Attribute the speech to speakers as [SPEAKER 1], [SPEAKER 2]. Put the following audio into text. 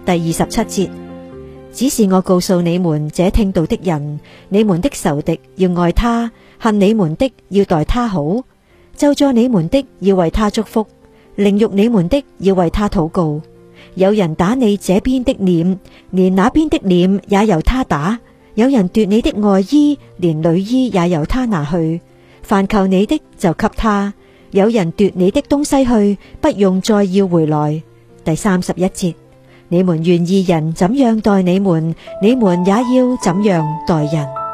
[SPEAKER 1] 第27節，只是我告訴你們這聽道的人，你們的仇敵要愛他，恨你們的要待他好，咒詛你們的要為他祝福，凌辱你們的要為他禱告。有人打你這邊的臉，連那邊的臉也由他打；有人奪你的外衣，連裡衣也由他拿去。凡求你的就給他，有人奪你的東西去，不用再要回來。第31節，你們願義人怎樣待你們，你們也要怎樣待人。